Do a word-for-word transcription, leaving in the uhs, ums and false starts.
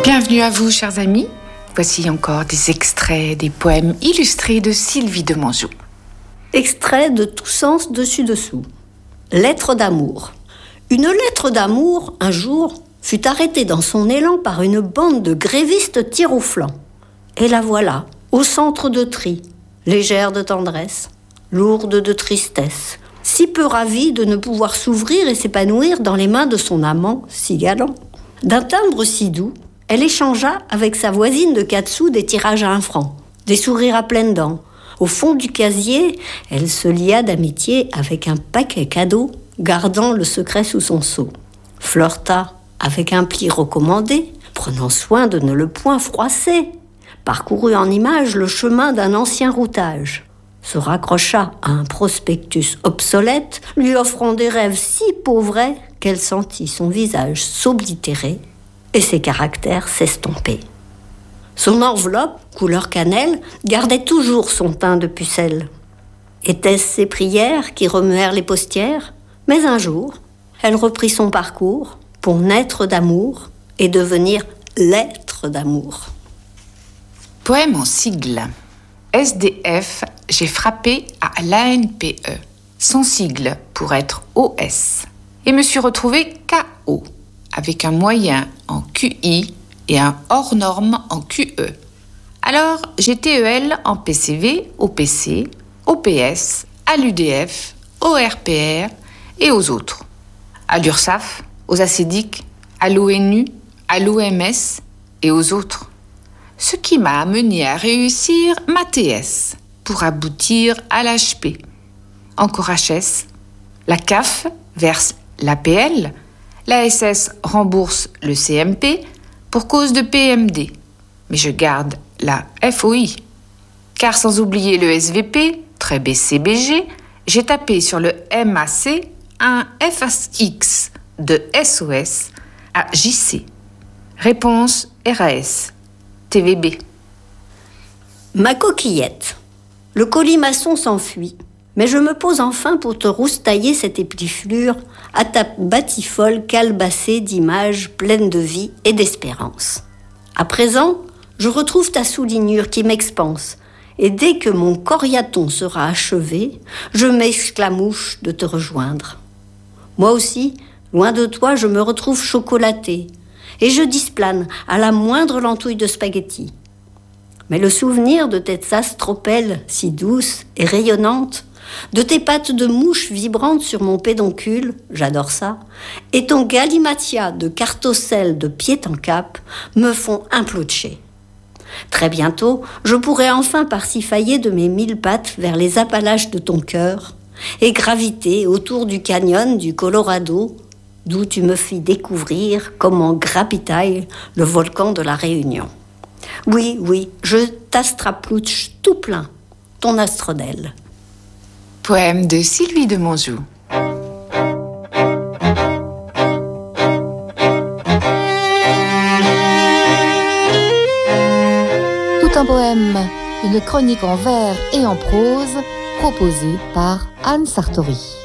Bienvenue à vous, chers amis. Voici encore des extraits des poèmes illustrés de Sylvie de Monjou. Extrait de Tous sens dessus-dessous. Lettre d'amour. Une lettre d'amour, un jour, fut arrêtée dans son élan par une bande de grévistes tir au flanc. Et la voilà, au centre de tri, légère de tendresse, lourde de tristesse, si peu ravie de ne pouvoir s'ouvrir et s'épanouir dans les mains de son amant si galant. D'un timbre si doux, elle échangea avec sa voisine de quatre sous des tirages à un franc, des sourires à pleines dents. Au fond du casier, elle se lia d'amitié avec un paquet cadeau, gardant le secret sous son sceau. Flirta avec un pli recommandé, prenant soin de ne le point froisser. Parcourut en images le chemin d'un ancien routage. Se raccrocha à un prospectus obsolète, lui offrant des rêves si pauvres qu'elle sentit son visage s'oblitérer et ses caractères s'estomper. Son enveloppe, couleur cannelle, gardait toujours son teint de pucelle. Étaient-ce ses prières qui remuèrent les postières ? Mais un jour, elle reprit son parcours pour naître d'amour et devenir l'être d'amour. Poème en sigle. S D F, j'ai frappé à l'A N P E, son sigle pour être O S, et me suis retrouvé K O, avec un moyen en Q I et un hors norme en Q E. Alors, j'ai T E L en P C V, au P C, au P S, à l'U D F, au R P R et aux autres. À l'URSSAF, aux ACEDIC, à l'ONU, à l'O M S et aux autres. Ce qui m'a amené à réussir ma T S pour aboutir à l'H P. Encore H S. La C A F verse l'A P L, la S S rembourse le C M P pour cause de P M D. Mais je garde la F O I. Car sans oublier le S V P, très B C B G, j'ai tapé sur le M A C un F X de S O S à J C. Réponse R A S. T V B. Ma coquillette. Le colimaçon s'enfuit, mais je me pose enfin pour te roustailler cette épiflure à ta batifole calebassée d'images pleines de vie et d'espérance. À présent, je retrouve ta soulignure qui m'expanse, et dès que mon coriaton sera achevé, je m'exclamouche de te rejoindre. Moi aussi, loin de toi, je me retrouve chocolatée, et je displane à la moindre lentouille de spaghetti. Mais le souvenir de tes astropelles si douces et rayonnantes, de tes pattes de mouche vibrantes sur mon pédoncule, j'adore ça, et ton galimatia de cartocelle de pied en cap me font implocher. Très bientôt, je pourrai enfin parsifailler de mes mille pattes vers les Appalaches de ton cœur et graviter autour du canyon du Colorado, d'où tu me fis découvrir comment grapitaille le volcan de la Réunion. Oui, oui, je t'astraplouche tout plein, ton astrodèle. Poème de Sylvie de Monjou. Tout un poème, une chronique en vers et en prose, proposée par Anne Sartori.